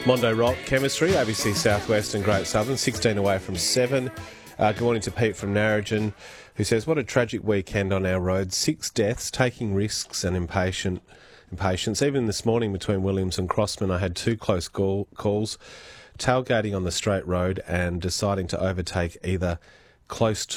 Mondo Rock Chemistry, ABC Southwest and Great Southern, 16 away from 7. Good morning to Pete from Narrogin, who says, what a tragic weekend on our roads. 6 deaths, taking risks and impatience. Even this morning between Williams and Crossman, I had 2 close calls, tailgating on the straight road and deciding to overtake either close to